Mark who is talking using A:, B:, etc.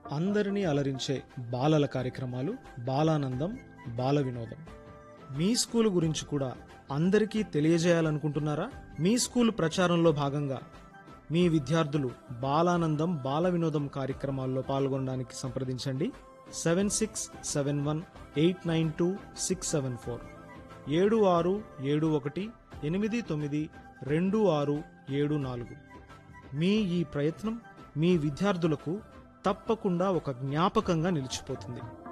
A: అందరినీ అలరించే బాలల కార్యక్రమాలు బాలానందం బాల వినోదం. మీ స్కూల్ గురించి కూడా అందరికీ తెలియజేయాలనుకుంటున్నారా? మీ స్కూల్ ప్రచారంలో భాగంగా మీ విద్యార్థులు బాలానందం బాల వినోదం కార్యక్రమాల్లో పాల్గొనడానికి సంప్రదించండి. 7671892674 7671892674. మీ ఈ ప్రయత్నం మీ విద్యార్థులకు తప్పకుండా ఒక జ్ఞాపకంగా నిలిచిపోతుంది.